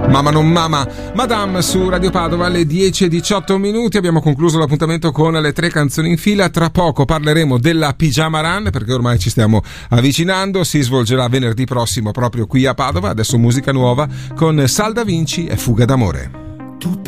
Mamma non mama, Madame su Radio Padova alle 10:18. Abbiamo concluso l'appuntamento con le 3 canzoni in fila. Tra poco parleremo della Pigiama Run, perché ormai ci stiamo avvicinando. Si svolgerà venerdì prossimo proprio qui a Padova. Adesso musica nuova con Sal Da Vinci e Fuga d'amore.